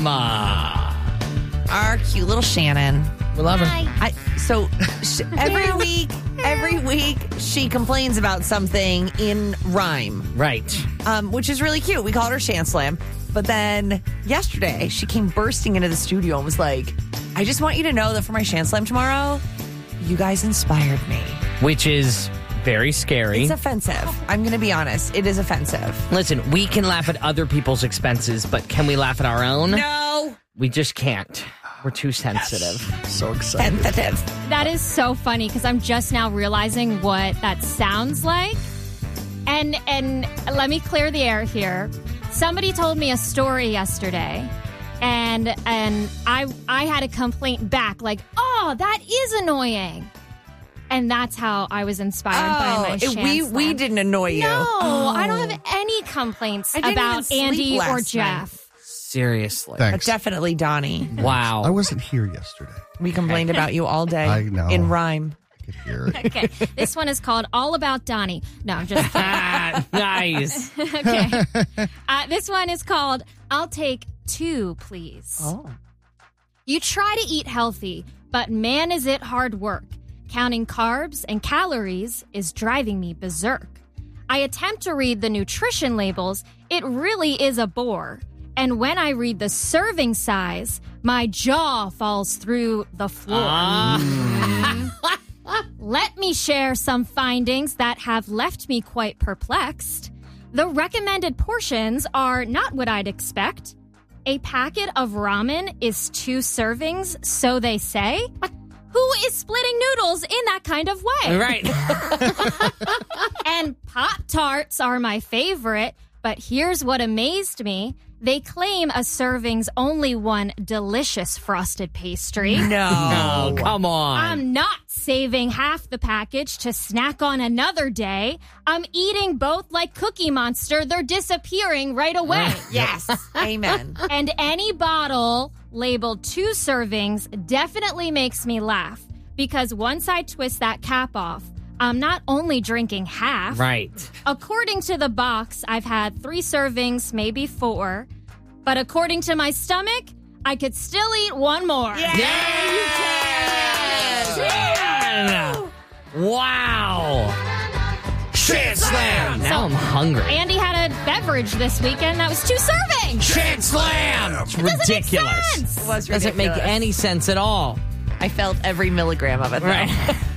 Slam. Our cute little Shannon. We love her. Every week, she complains about something in rhyme. Right. Which is really cute. We called her Shan Slam. But then yesterday, she came bursting into the studio and was like, I just want you to know that for my Shan Slam tomorrow, you guys inspired me. Which is very scary. It's offensive. I'm going to be honest. It is offensive. Listen, we can laugh at other people's expenses, but can we laugh at our own? No. We just can't. We're too sensitive. Yes. So excited. Sensitive. That is so funny because I'm just now realizing what that sounds like. And let me clear the air here. Somebody told me a story yesterday, and I had a complaint back like, oh, that is annoying. And that's how I was inspired by my Shan Slam. We didn't annoy you. No, I don't have any complaints about Andy or Jeff. Seriously. Thanks. Definitely Donnie. Wow. I wasn't here yesterday. We complained about you all day. I know. In rhyme. I could hear it. Okay, this one is called All About Donnie. No, I'm just kidding. Nice. Okay. This one is called I'll Take Two, Please. Oh. You try to eat healthy, but man, is it hard work. Counting carbs and calories is driving me berserk. I attempt to read the nutrition labels. It really is a bore. And when I read the serving size, my jaw falls through the floor. Let me share some findings that have left me quite perplexed. The recommended portions are not what I'd expect. A packet of ramen is 2 servings, so they say. Who is splitting noodles in that kind of way? Right. And Pop-Tarts are my favorite, but here's what amazed me. They claim a serving's only one delicious frosted pastry. No, come on. I'm not saving half the package to snack on another day. I'm eating both like Cookie Monster. They're disappearing right away. Yes. Amen. And any bottle labeled 2 servings definitely makes me laugh because once I twist that cap off, I'm not only drinking half. Right. According to the box, I've had 3 servings, maybe 4. But according to my stomach, I could still eat 1 more. Yeah, you can. Wow. Shan Slam. Now I'm hungry. Andy had a beverage this weekend that was 2 servings. Shan Slam. It's ridiculous. Make sense. It was Doesn't make ridiculous. any sense at all. I felt every milligram of it, though. Right.